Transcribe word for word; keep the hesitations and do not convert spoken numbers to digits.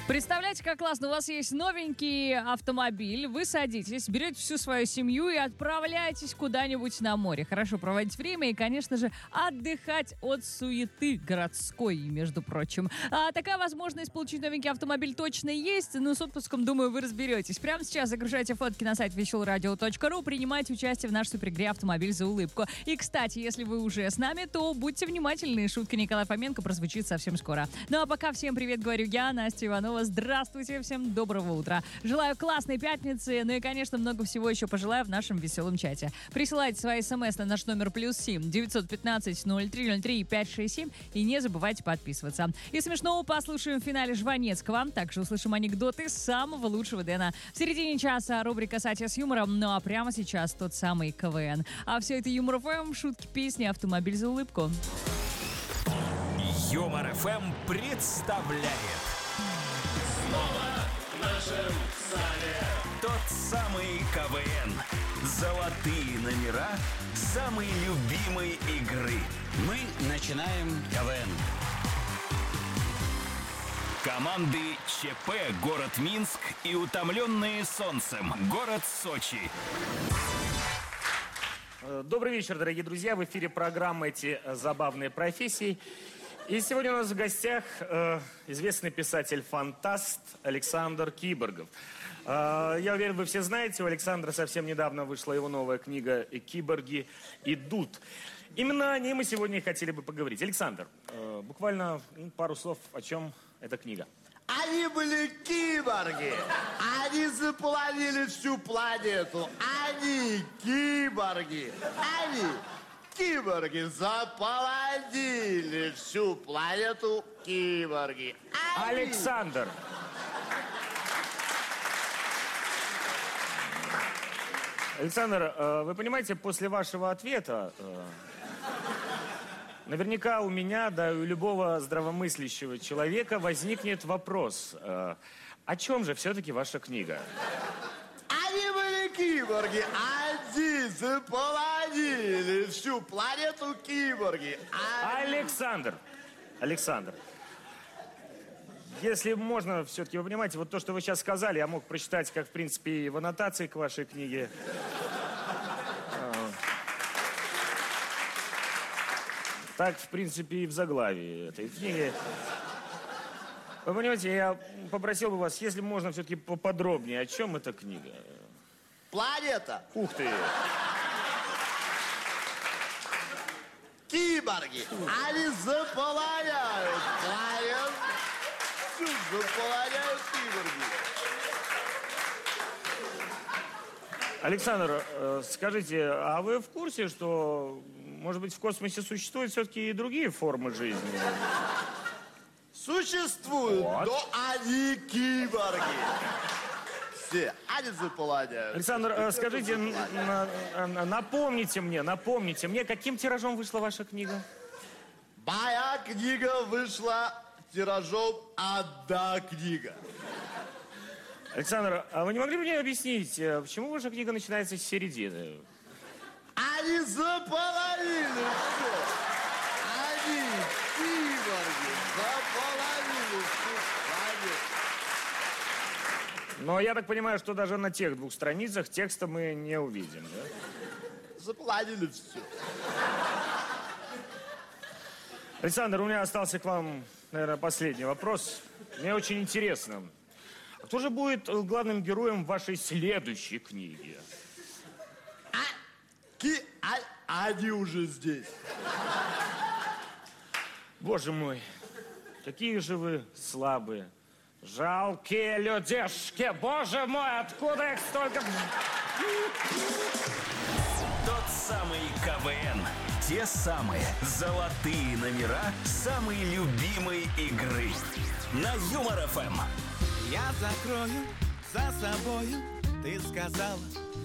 Представляете, как классно. У вас есть новенький автомобиль, вы садитесь, берете всю свою семью и отправляетесь куда-нибудь на море. Хорошо проводить время и, конечно же, отдыхать от суеты городской, между прочим. А такая возможность получить новенький автомобиль точно есть, но с отпуском, думаю, вы разберетесь. Прямо сейчас загружайте фотки на сайт веселое радио точка ру, принимайте участие в нашей суперигре «Автомобиль за улыбку». И, кстати, если вы уже с нами, то будьте внимательны. Шутка Николая Фоменко прозвучит совсем скоро. Ну а пока всем привет, говорю я, Настя Иванова. Здравствуйте, всем доброго утра. Желаю классной пятницы, ну и, конечно, много всего еще пожелаю в нашем веселом чате. Присылайте свои смс на наш номер плюс семь девятьсот пятнадцать ноль три ноль три пять шесть семь и не забывайте подписываться. И смешного послушаем в финале Жванецкого. Также услышим анекдоты самого лучшего Дэна. В середине часа рубрика «Сатья с юмором», ну а прямо сейчас тот самый КВН. А все это Юмор ФМ, шутки, песни, «Автомобиль за улыбку». Юмор ФМ представляет Снова в нашем зале тот самый КВН. Золотые номера самой любимой игры. Мы начинаем КВН. Команды ЧП «Город Минск» и утомленные солнцем «Город Сочи». Добрый вечер, дорогие друзья. В эфире программа «Эти забавные профессии». И сегодня у нас в гостях э, известный писатель-фантаст Александр Киборгов. Э, я уверен, вы все знаете, у Александра совсем недавно вышла его новая книга «Киборги идут». Именно о ней мы сегодня и хотели бы поговорить. Александр, э, буквально пару слов, о чем эта книга. Они были киборги. Они заполонили всю планету. Они киборги. Они киборги заполонили всю планету. Киборги. Они... Александр! Александр, э, вы понимаете, после вашего ответа... Э, Наверняка у меня, да и у любого здравомыслящего человека возникнет вопрос. Э, о чем же все-таки ваша книга? Они были киборги. Они заполонили всю планету. Киборги. Они... Александр! Александр, если можно, все-таки, вы понимаете, вот то, что вы сейчас сказали, я мог прочитать, как, в принципе, и в аннотации к вашей книге. Так, в принципе, и в заглавии этой книги. Вы понимаете, я попросил бы вас, если можно, все-таки поподробнее, о чем эта книга? Планета. Ух ты! Киборги. Они заполоняют планету. Всю заполоняют киборги. Александр, э, скажите, а вы в курсе, что, может быть, в космосе существуют все-таки и другие формы жизни? Существуют, Вот. но они киборги. Все, они заполоняют. Александр, э, скажите, н- на- на- напомните мне, напомните мне, каким тиражом вышла ваша книга? Моя книга вышла тиражом «Одна книга». Александр, а вы не могли бы мне объяснить, э, почему ваша книга начинается с середины? Они заполонили все. Они киборги заполонили всю планету. Но я так понимаю, что даже на тех двух страницах текста мы не увидим, да? Заполонили все. Александр, у меня остался к вам, наверное, последний вопрос. Мне очень интересно. А кто же будет главным героем вашей следующей книги? А, ки, а, они уже здесь. Боже мой, какие же вы слабые, жалкие людишки. Боже мой, откуда их столько... Тот самый КВН. Те самые золотые номера самой любимой игры. На Юмор ФМ. Я закрою за собою, ты сказала,